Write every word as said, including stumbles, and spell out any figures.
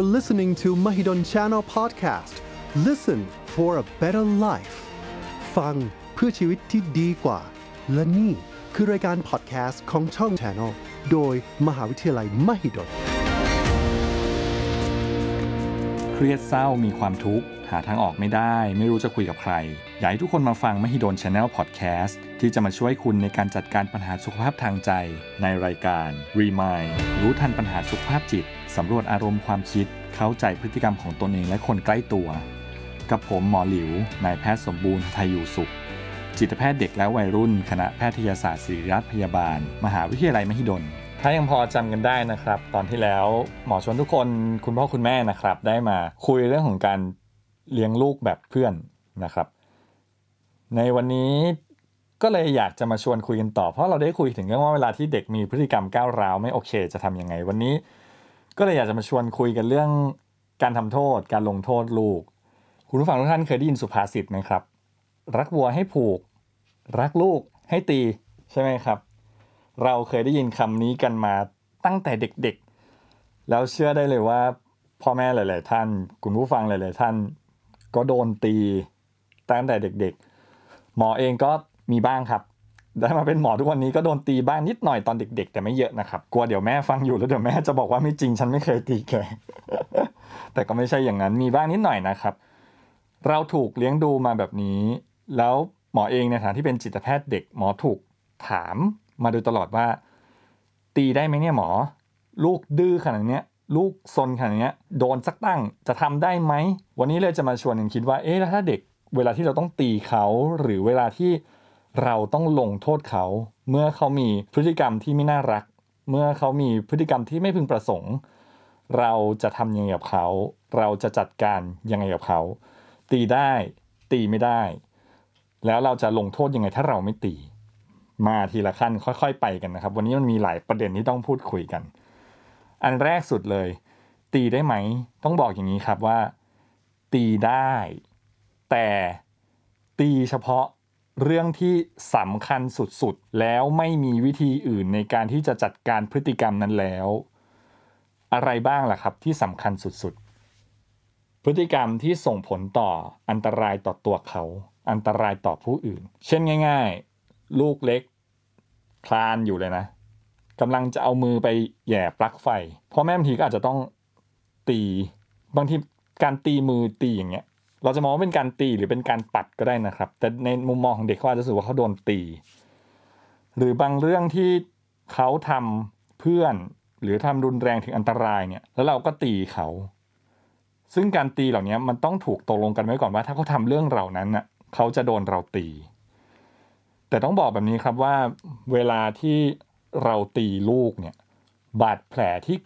You're listening to Mahidol Channel Podcast. Listen for a better life. ฟังเพื่อชีวิตที่ดีกว่าและนี่คือรายการ podcast ของช่อง Channel โดยมหาวิทยาลัยมหิดลเครียดเศร้ามีความทุกข์หาทางออกไม่ได้ไม่รู้จะคุยกับใครอยากให้ทุกคนมาฟังมหิดล Channel Podcast ที่จะมาช่วยคุณในการจัดการปัญหาสุขภาพทางใจในรายการ Remind รู้ทันปัญหาสุขภาพจิตสำรวจอารมณ์ความคิดเข้าใจพฤติกรรมของตนเองและคนใกล้ตัวกับผมหมอหลิวนายแพทย์สมบูรณ์ไทยอยู่สุขจิตแพทย์เด็กและวัยรุ่นคณะแพทยศาสตร์ศิริราชพยาบาลมหาวิทยาลัยมหิดลถ้ายังพอจำกันได้นะครับตอนที่แล้วหมอชวนทุกคนคุณพ่อคุณแม่นะครับได้มาคุยเรื่องของการเลี้ยงลูกแบบเพื่อนนะครับในวันนี้ก็เลยอยากจะมาชวนคุยกันต่อเพราะเราได้คุยถึงเรื่องว่าเวลาที่เด็กมีพฤติกรรมก้าวร้าวไม่โอเคจะทำยังไงวันนี้ก็เลยอยากจะมาชวนคุยกันเรื่องการทำโทษการลงโทษลูกคุณผู้ฟังทุกท่านเคยได้ยินสุภาษิตไหมครับรักวัวให้ผูกรักลูกให้ตีใช่ไหมครับเราเคยได้ยินคำนี้กันมาตั้งแต่เด็กๆแล้วเชื่อได้เลยว่าพ่อแม่หลายๆท่านคุณผู้ฟังหลายๆท่านก็โดนตีตั้งแต่เด็กๆหมอเองก็มีบ้างครับได้มาเป็นหมอทุกวันนี้ก็โดนตีบ้างนิดหน่อยตอนเด็กๆแต่ไม่เยอะนะครับกลัวเดี๋ยวแม่ฟังอยู่แล้วเดี๋ยวแม่จะบอกว่าไม่จริงฉันไม่เคยตีแก แต่ก็ไม่ใช่อย่างนั้นมีบ้างนิดหน่อยนะครับเราถูกเลี้ยงดูมาแบบนี้แล้วหมอเองในฐานะที่เป็นจิตแพทย์เด็กหมอถูกถามมาโดยตลอดว่าตีได้ไหมเนี่ยหมอลูกดื้อขนาดนี้ลูกซนขนาดนี้โดนสักตั้งจะทำได้ไหมวันนี้เลยจะมาชวนกันคิดว่าเอ๊ะแล้วถ้าเด็กเวลาที่เราต้องตีเขาหรือเวลาที่เราต้องลงโทษเขาเมื่อเขามีพฤติกรรมที่ไม่น่ารักเมื่อเขามีพฤติกรรมที่ไม่พึงประสงค์เราจะทำยังไงกับเขาเราจะจัดการยังไงกับเขาตีได้ตีไม่ได้แล้วเราจะลงโทษยังไงถ้าเราไม่ตีมาทีละขั้นค่อยๆไปกันนะครับวันนี้มันมีหลายประเด็นที่ต้องพูดคุยกันอันแรกสุดเลยตีได้ไหมต้องบอกอย่างนี้ครับว่าตีได้แต่ตีเฉพาะเรื่องที่สำคัญสุดๆแล้วไม่มีวิธีอื่นในการที่จะจัดการพฤติกรรมนั้นแล้วอะไรบ้างล่ะครับที่สำคัญสุดๆพฤติกรรมที่ส่งผลต่ออันตรายต่อตัวเขาอันตรายต่อผู้อื่นเช่นง่ายๆลูกเล็กคลานอยู่เลยนะกำลังจะเอามือไปแหย่ปลั๊กไฟพ่อแม่บางทีก็อาจจะต้องตีบางทีการตีมือตีอย่างเงี้ยเราจะมองว่าเป็นการตีหรือเป็นการปัดก็ได้นะครับแต่ในมุมมองของเด็กเขาอาจจะรู้สึกว่าเขาโดนตีหรือบางเรื่องที่เขาทำเพื่อนหรือทำรุนแรงถึงอันตรายเนี่ยแล้วเราก็ตีเขาซึ่งการตีเหล่านี้มันต้องถูกตกลงกันไว้ก่อนว่าถ้าเขาทำเรื่องเหล่านั้นน่ะเขาจะโดนเราตีแต่ต้องบอกแบบนี้ครับว่าเวลาที่เราตีลูกเนี่ยบาดแผลที่